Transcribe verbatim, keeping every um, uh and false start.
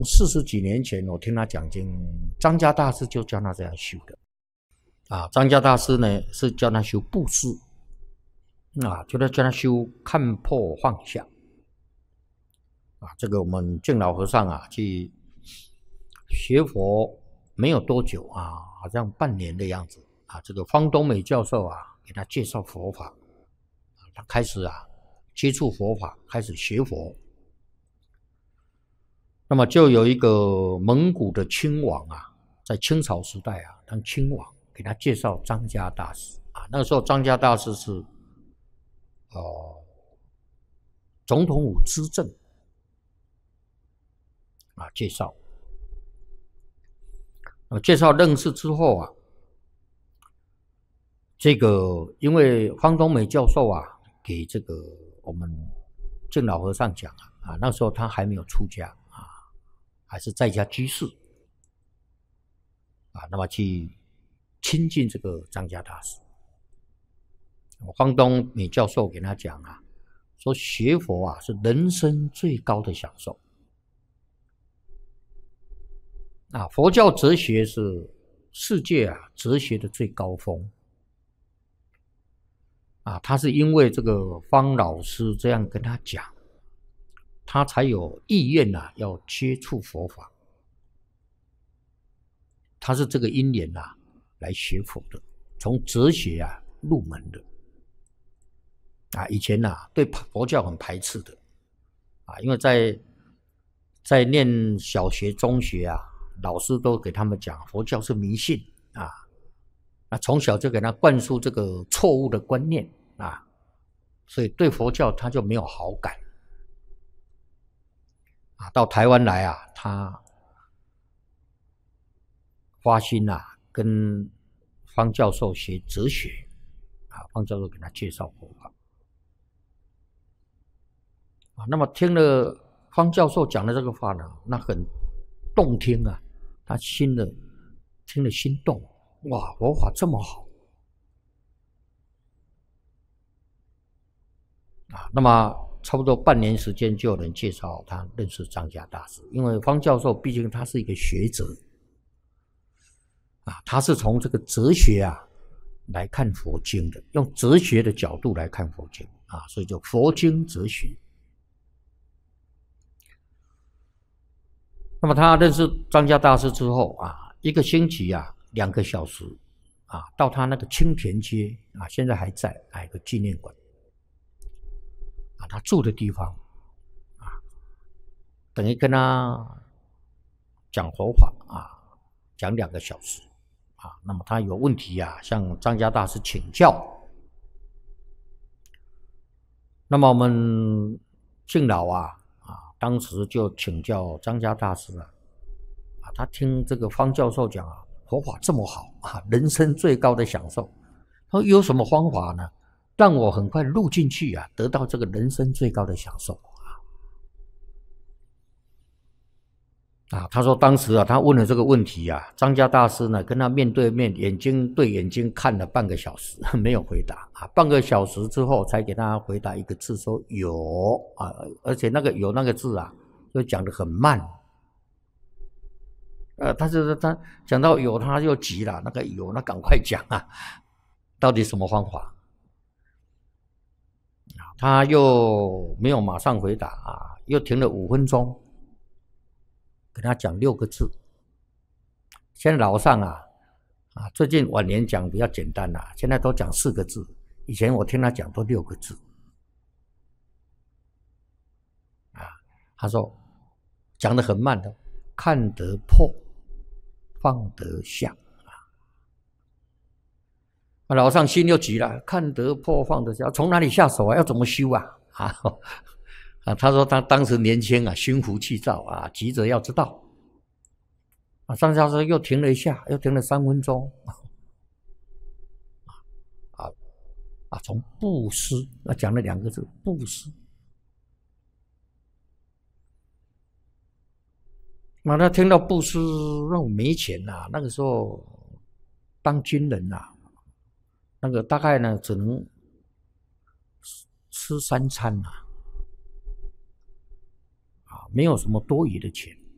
四十几年前，我听他讲经，张家大师就教他这样修的。啊，张家大师呢是教他修布施，啊，就在教他修看破放下。啊，这个我们净老和尚啊去学佛没有多久啊，好像半年的样子啊，这个方东美教授啊给他介绍佛法，他开始啊接触佛法，开始学佛。那么就有一个蒙古的亲王啊，在清朝时代啊当亲王，给他介绍张家大师啊。那个时候张家大师是哦总统府资政啊介绍。那么介绍认识之后啊，这个因为方东美教授啊给这个我们净老和尚讲啊，啊那时候他还没有出家啊，还是在家居士啊，那么去亲近这个张家大师。方东美教授给他讲啊，说学佛啊是人生最高的享受啊，佛教哲学是世界啊哲学的最高峰啊。他是因为这个方老师这样跟他讲，他才有意愿啊要接触佛法。他是这个因缘啊来学佛的，从哲学啊入门的啊。以前啊对佛教很排斥的啊，因为在在念小学、中学啊，老师都给他们讲佛教是迷信啊，那从小就给他灌输这个错误的观念啊，所以对佛教他就没有好感啊。到台湾来啊，他发心啊，跟方教授学哲学啊，方教授给他介绍佛法啊。那么听了方教授讲的这个话呢，那很动听啊，他心的听了心动，哇，佛法这么好啊！那么差不多半年时间，就有人介绍他认识张家大师，因为方教授毕竟他是一个学者啊，他是从这个哲学啊来看佛经的，用哲学的角度来看佛经啊，所以叫佛经哲学。那么他认识张家大师之后啊，一个星期啊，两个小时啊，到他那个青田街啊，现在还在啊一个纪念馆啊，他住的地方啊，等于跟他讲佛法啊，讲两个小时啊。那么他有问题啊，向张家大师请教。那么我们敬老啊。当时就请教张家大师啊，啊，他听这个方教授讲啊，佛法这么好啊，人生最高的享受。他说有什么方法呢，让我很快入进去啊，得到这个人生最高的享受啊？啊，他说当时啊，他问了这个问题啊，张家大师呢跟他面对面，眼睛对眼睛看了半个小时，没有回答啊。半个小时之后才给他回答一个字，说有啊，而且那个有那个字啊，就讲得很慢。呃，他就是他讲到有，他就急了，那个有，那赶快讲啊，到底什么方法？他又没有马上回答啊，又停了五分钟。跟他讲六个字，现在老上啊啊，最近晚年讲比较简单啦、啊，现在都讲四个字，以前我听他讲都六个字啊。他说讲得很慢的，看得破，放得下啊。老上心又急了，看得破，放得下，从哪里下手啊？要怎么修啊？啊。啊，他说他当时年轻啊，心浮气躁啊，急着要知道。啊，张教授又停了一下，又停了三分钟。啊啊，从布施，那讲了两个字，布施。那他听到布施，那我没钱呐、啊，那个时候当军人呐、啊，那个大概呢只能吃三餐呐、啊。没有什么多余的钱